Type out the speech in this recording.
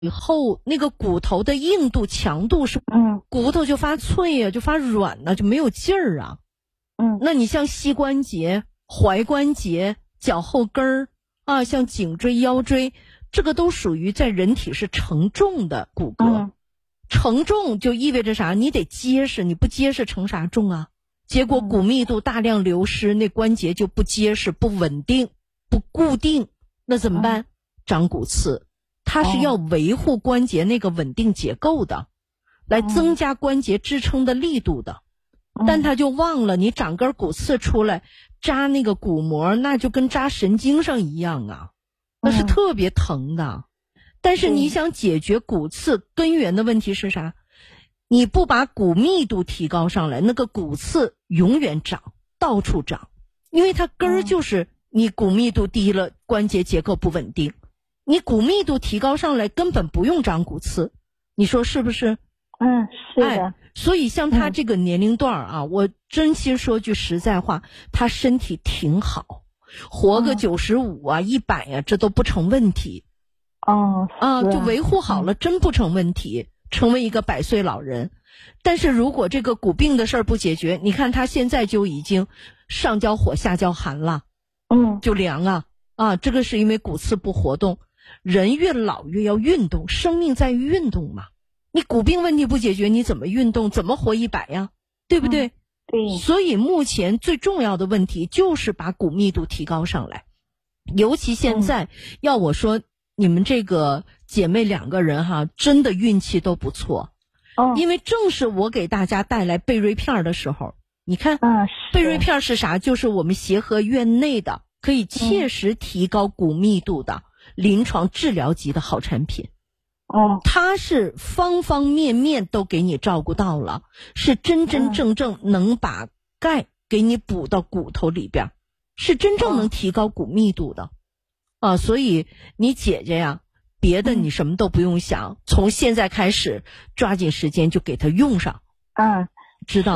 以后那个骨头的硬度强度是，骨头就发脆呀，就发软呢，就没有劲儿啊。那你像膝关节、踝关节、脚后跟儿啊，像颈椎、腰椎，这个都属于在人体是承重的骨骼。承重就意味着啥？你得结实，你不结实承啥重啊？结果骨密度大量流失，那关节就不结实、不稳定、不固定，那怎么办？长骨刺。它是要维护关节那个稳定结构的，来增加关节支撑的力度的。但他就忘了，你长根骨刺出来，扎那个骨膜，那就跟扎神经上一样啊，那是特别疼的。但是你想解决骨刺根源的问题是啥？你不把骨密度提高上来，那个骨刺永远长，到处长，因为它根儿就是你骨密度低了，关节结构不稳定。你骨密度提高上来，根本不用长骨刺，你说是不是？ 是的。 所以像他这个年龄段啊，我真心说句实在话，他身体挺好，活个95啊、100啊，这都不成问题。就维护好了，真不成问题，成为一个100岁老人。但是如果这个骨病的事儿不解决，你看他现在就已经上焦火下焦寒了，就凉啊，这个是因为骨刺不活动。人越老越要运动，生命在于运动嘛。你骨病问题不解决，你怎么运动？怎么活100呀？对不对？ 对。 所以目前最重要的问题就是把骨密度提高上来。尤其现在，要我说，你们这个姐妹2个人哈，真的运气都不错。因为正是我给大家带来贝瑞片的时候，你看，贝瑞片是啥？就是我们协和院内的可以切实提高骨密度的临床治疗级的好产品。它是方方面面都给你照顾到了，是真真正正能把钙给你补到骨头里边，是真正能提高骨密度的。所以你姐姐呀，别的你什么都不用想，从现在开始抓紧时间就给她用上。知道。